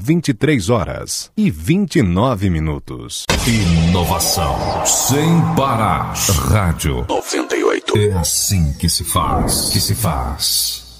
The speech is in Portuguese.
23h29. Inovação sem parar. Rádio 98. É assim que se faz.